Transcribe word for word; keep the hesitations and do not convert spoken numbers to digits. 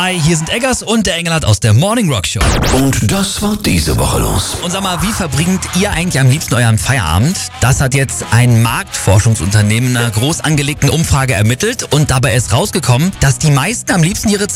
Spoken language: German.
Hi, hier sind Eggers und der Engelhardt aus der Morning Rock Show. Und das war diese Woche los. Und sag mal, wie verbringt ihr eigentlich am liebsten euren Feierabend? Das hat jetzt ein Marktforschungsunternehmen in einer groß angelegten Umfrage ermittelt und dabei ist rausgekommen, dass die meisten am liebsten ihre